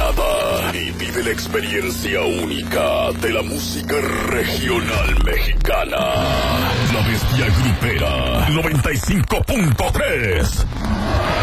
nada y vive la experiencia única de la música regional mexicana. La Bestia Grupera 95.3.